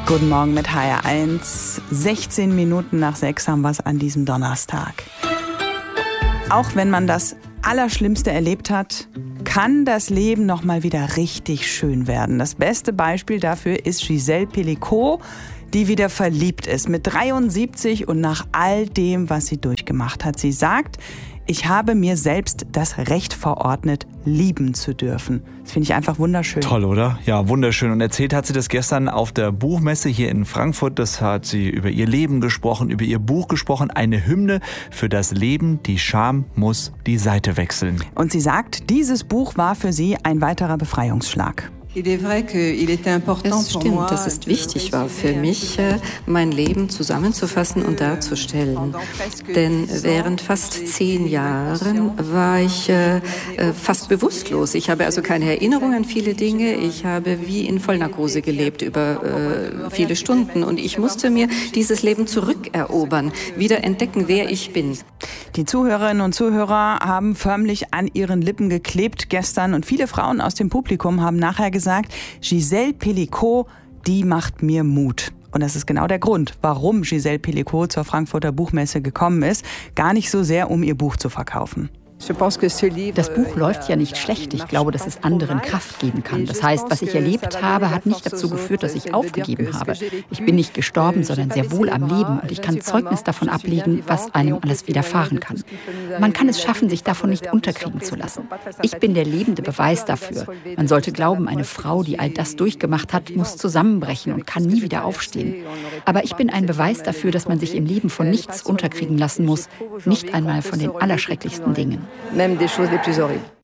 Guten Morgen mit HR1. 16 Minuten nach 6 haben wir es an diesem Donnerstag. Auch wenn man das Allerschlimmste erlebt hat, kann das Leben noch mal wieder richtig schön werden. Das beste Beispiel dafür ist Gisèle Pelicot, die wieder verliebt ist mit 73 und nach all dem, was sie durchgemacht hat. Sie sagt, ich habe mir selbst das Recht verordnet, lieben zu dürfen. Das finde ich einfach wunderschön. Toll, oder? Ja, wunderschön. Und erzählt hat sie das gestern auf der Buchmesse hier in Frankfurt. Das hat sie über ihr Leben gesprochen, über ihr Buch gesprochen. Eine Hymne für das Leben. Die Scham muss die Seite wechseln. Und sie sagt, dieses Buch war für sie ein weiterer Befreiungsschlag. Es stimmt, dass es wichtig war für mich, mein Leben zusammenzufassen und darzustellen. Denn während fast 10 Jahren war ich fast bewusstlos. Ich habe also keine Erinnerung an viele Dinge. Ich habe wie in Vollnarkose gelebt über viele Stunden. Und ich musste mir dieses Leben zurückerobern, wieder entdecken, wer ich bin. Die Zuhörerinnen und Zuhörer haben förmlich an ihren Lippen geklebt gestern. Und viele Frauen aus dem Publikum haben nachher gesagt, Gisèle Pelicot, die macht mir Mut. Und das ist genau der Grund, warum Gisèle Pelicot zur Frankfurter Buchmesse gekommen ist. Gar nicht so sehr, um ihr Buch zu verkaufen. Das Buch läuft ja nicht schlecht. Ich glaube, dass es anderen Kraft geben kann. Das heißt, was ich erlebt habe, hat nicht dazu geführt, dass ich aufgegeben habe. Ich bin nicht gestorben, sondern sehr wohl am Leben. Und ich kann Zeugnis davon ablegen, was einem alles widerfahren kann. Man kann es schaffen, sich davon nicht unterkriegen zu lassen. Ich bin der lebende Beweis dafür. Man sollte glauben, eine Frau, die all das durchgemacht hat, muss zusammenbrechen und kann nie wieder aufstehen. Aber ich bin ein Beweis dafür, dass man sich im Leben von nichts unterkriegen lassen muss. Nicht einmal von den allerschrecklichsten Dingen. Même des choses les plus horribles.